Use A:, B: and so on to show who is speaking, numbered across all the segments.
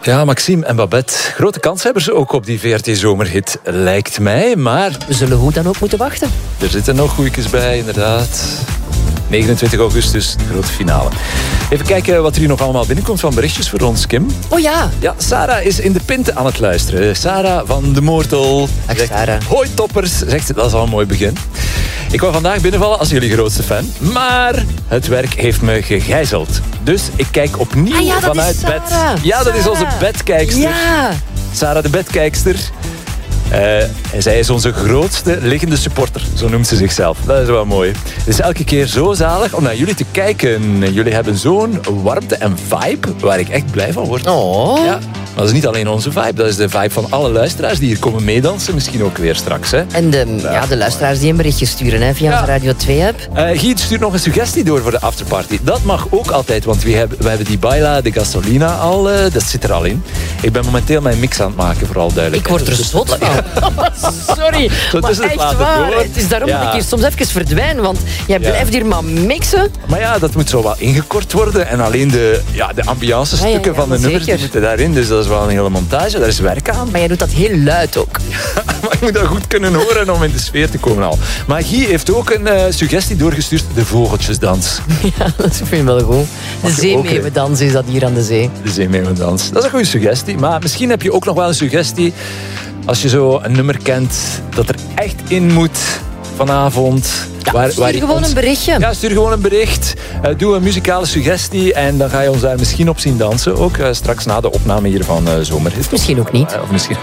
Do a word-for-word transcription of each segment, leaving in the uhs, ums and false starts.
A: Ja, Maxime en Babette. Grote kanshebbers ook op die V R T-zomerhit, lijkt mij. Maar
B: we zullen hoe dan ook moeten wachten.
A: Er zitten nog goeietjes bij, inderdaad. negenentwintig augustus, de grote finale. Even kijken wat er hier nog allemaal binnenkomt van berichtjes voor ons, Kim.
B: Oh ja.
A: Ja, Sarah is in de Pinte aan het luisteren. Sarah van de Moortel.
B: Dag Sarah.
A: Hoi toppers, zegt ze. Dat is al een mooi begin. Ik wou vandaag binnenvallen als jullie grootste fan. Maar het werk heeft me gegijzeld. Dus ik kijk opnieuw
B: ah, ja,
A: vanuit bed. Ja, dat
B: Sarah.
A: is onze bedkijkster.
B: Ja.
A: Sarah de bedkijkster. Uh, en zij is onze grootste liggende supporter, zo noemt ze zichzelf. Dat is wel mooi. Het is elke keer zo zalig om naar jullie te kijken. Jullie hebben zo'n warmte en vibe waar ik echt blij van word.
B: Oh.
A: Ja, maar dat is niet alleen onze vibe, dat is de vibe van alle luisteraars die hier komen meedansen. Misschien ook weer straks. Hè.
B: En de, ja, ja, de luisteraars die een berichtje sturen hè, via ja. onze Radio twee-app.
A: Uh, Giet stuurt nog een suggestie door voor de afterparty. Dat mag ook altijd, want we hebben, we hebben die Baila de Gasolina al. Uh, dat zit er al in. Ik ben momenteel mijn mix aan het maken, vooral duidelijk.
B: Ik word er zot van. Sorry,
A: zo
B: maar echt waar. Door. Het is daarom ja. dat ik hier soms even verdwijn, want jij ja. blijft hier maar mixen.
A: Maar ja, dat moet zo wat ingekort worden. En alleen de, ja, de ambiance stukken ja, ja, ja, van de nummers die moeten daarin. Dus dat is wel een hele montage, daar is werk aan.
B: Maar jij doet dat heel luid ook.
A: Ja, maar je moet dat goed kunnen horen om in de sfeer te komen al. Maar Guy heeft ook een uh, suggestie doorgestuurd. De vogeltjesdans.
B: Ja, dat vind ik wel goed. De zeemeeuwendans is dat hier aan de zee.
A: De zeemeeuwendans. Dat is een goede suggestie. Maar misschien heb je ook nog wel een suggestie. Als je zo een nummer kent dat er echt in moet vanavond.
B: Ja, waar, stuur waar gewoon ons... een berichtje.
A: Ja, stuur gewoon een bericht. Uh, doe een muzikale suggestie en dan ga je ons daar misschien op zien dansen. Ook uh, straks na de opname hier van uh, Zomerhit.
B: Misschien ook niet.
A: Uh, of misschien...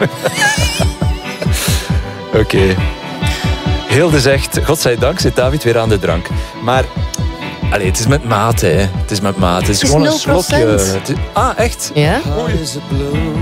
A: Oké. Okay. Hilde zegt, godzijdank zit David weer aan de drank. Maar... Allee, het is met mate, hè. Het is met mate. Het is,
B: het is
A: gewoon
B: nul
A: een slokje.
B: Het
A: is... Ah, echt?
B: Ja?
A: Oei.